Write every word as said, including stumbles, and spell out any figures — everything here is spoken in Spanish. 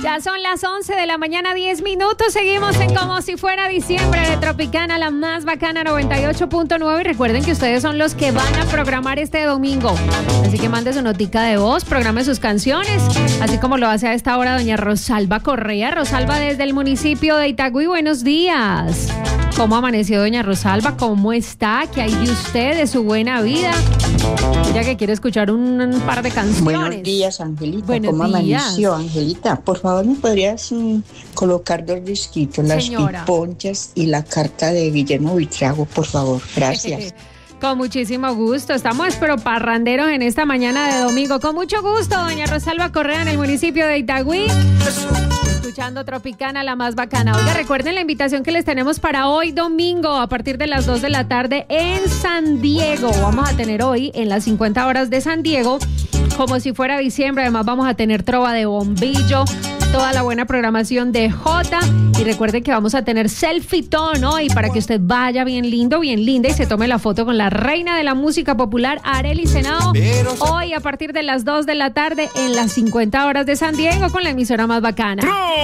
Ya son las once de la mañana, diez minutos. Seguimos en Como Si Fuera Diciembre de Tropicana, la más bacana, noventa y ocho punto nueve. Y recuerden que ustedes son los que van a programar este domingo. Así que mande su notica de voz, programe sus canciones, así como lo hace a esta hora doña Rosalba Correa. Rosalba, desde el municipio de Itagüí, buenos días. ¿Cómo amaneció doña Rosalba? ¿Cómo está? ¿Qué hay de usted, de su buena vida? Ella que quiere escuchar un, un par de canciones. Buenos días, Angelita. Buenos ¿Cómo días. amaneció, Angelita? Por favor, ¿me podrías mm, colocar dos disquitos, las Señora. piponchas y la carta de Guillermo Vitriago, por favor? Gracias. Con muchísimo gusto. Estamos pero parranderos en esta mañana de domingo. Con mucho gusto, doña Rosalba Correa en el municipio de Itagüí. Escuchando Tropicana, la más bacana. Oiga, recuerden la invitación que les tenemos para hoy domingo a partir de las dos de la tarde en San Diego. Vamos a tener hoy en las cincuenta horas de San Diego, como si fuera diciembre. Además vamos a tener trova de bombillo, toda la buena programación de Jota. Y recuerden que vamos a tener selfie-ton hoy para que usted vaya bien lindo, bien linda y se tome la foto con la reina de la música popular, Arely Senao. Hoy a partir de las dos de la tarde en las cincuenta horas de San Diego con la emisora más bacana.